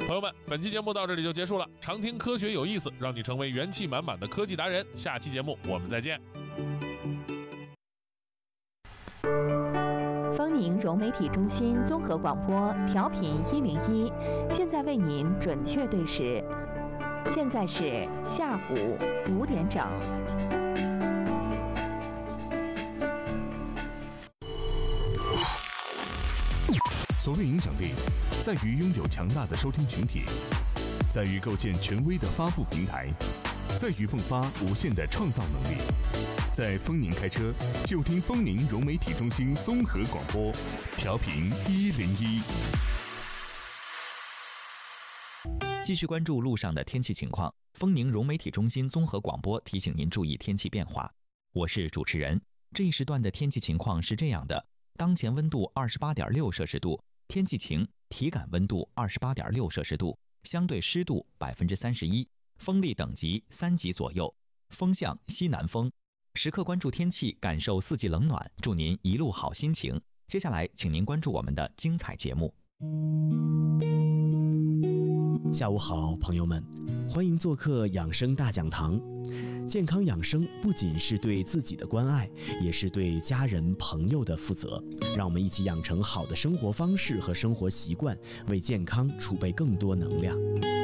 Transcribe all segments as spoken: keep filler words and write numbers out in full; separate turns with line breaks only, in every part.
朋友们，本期节目到这里就结束了。常听科学有意思，让你成为元气满满的科技达人。下期节目我们再见。
丰宁融媒体中心综合广播调频一零一，现在为您准确对时，现在是下午五点整。
所谓影响力，在于拥有强大的收听群体，在于构建权威的发布平台，在于迸发无限的创造能力。在丰宁开车，就听丰宁融媒体中心综合广播，调频一零一。
继续关注路上的天气情况。丰宁融媒体中心综合广播提醒您注意天气变化。我是主持人。这一时段的天气情况是这样的：当前温度二十八点六摄氏度，天气晴，体感温度二十八点六摄氏度，相对湿度百分之三十一，风力等级三级左右，风向西南风。时刻关注天气，感受四季冷暖，祝您一路好心情。接下来，请您关注我们的精彩节目。
下午好，朋友们，欢迎做客养生大讲堂。健康养生不仅是对自己的关爱，也是对家人朋友的负责。让我们一起养成好的生活方式和生活习惯，为健康储备更多能量。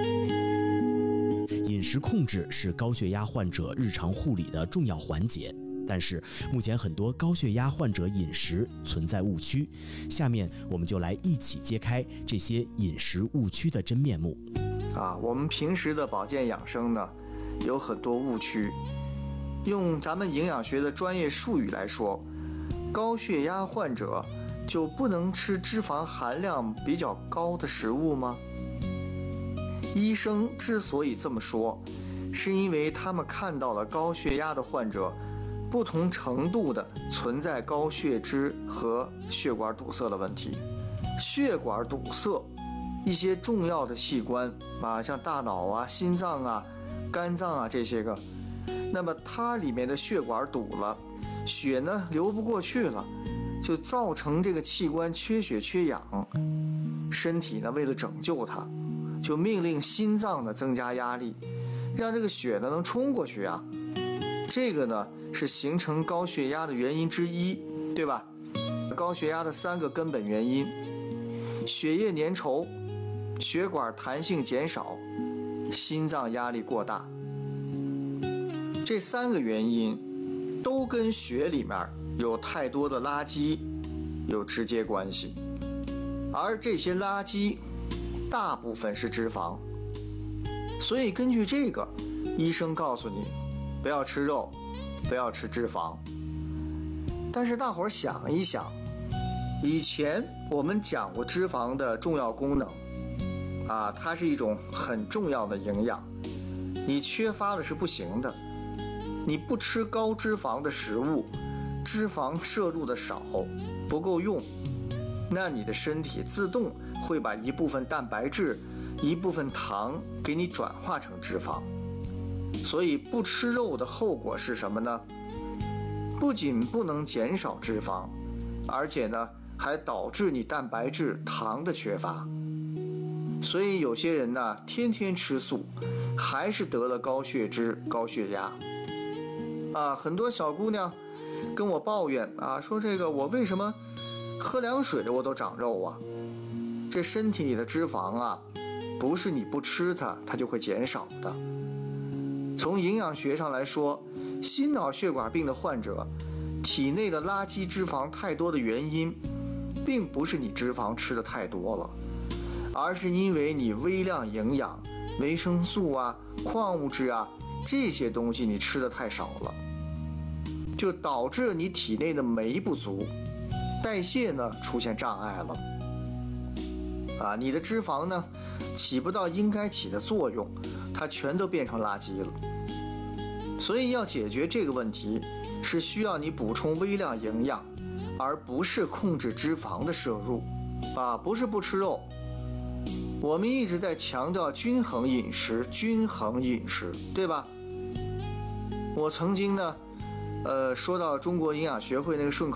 饮食控制是高血压患者日常护理的重要环节，但是目前很多高血压患者饮食存在误区。下面我们就来一起揭开这些饮食误区的真面目。
啊，我们平时的保健养生呢，有很多误区。用咱们营养学的专业术语来说，高血压患者就不能吃脂肪含量比较高的食物吗？医生之所以这么说，是因为他们看到了高血压的患者不同程度的存在高血脂和血管堵塞的问题。血管堵塞，一些重要的器官啊，像大脑啊、心脏啊、肝脏啊这些个，那么它里面的血管堵了，血呢流不过去了，就造成这个器官缺血缺氧。身体呢为了拯救它，就命令心脏呢增加压力，让这个血呢能冲过去啊。这个呢是形成高血压的原因之一，对吧？高血压的三个根本原因：血液粘稠、血管弹性减少、心脏压力过大。这三个原因都跟血里面有太多的垃圾有直接关系，而这些垃圾大部分是脂肪。所以根据这个，医生告诉你不要吃肉，不要吃脂肪。但是大伙儿想一想，以前我们讲过脂肪的重要功能啊，它是一种很重要的营养，你缺乏了是不行的。你不吃高脂肪的食物，脂肪摄入的少，不够用，那你的身体自动会把一部分蛋白质、一部分糖给你转化成脂肪。所以不吃肉的后果是什么呢？不仅不能减少脂肪，而且呢还导致你蛋白质、糖的缺乏。所以有些人呢天天吃素，还是得了高血脂、高血压。啊，很多小姑娘跟我抱怨啊，说这个我为什么喝凉水我都长肉啊？这身体里的脂肪啊，不是你不吃它，它就会减少的。从营养学上来说，心脑血管病的患者体内的垃圾脂肪太多的原因，并不是你脂肪吃的太多了，而是因为你微量营养、维生素啊、矿物质啊这些东西你吃的太少了，就导致你体内的酶不足，代谢呢出现障碍了。啊，你的脂肪呢起不到应该起的作用，它全都变成垃圾了。所以要解决这个问题，是需要你补充微量营养，而不是控制脂肪的摄入。啊，不是不吃肉，我们一直在强调均衡饮食，均衡饮食，对吧？我曾经呢，呃，说到中国营养学会那个顺口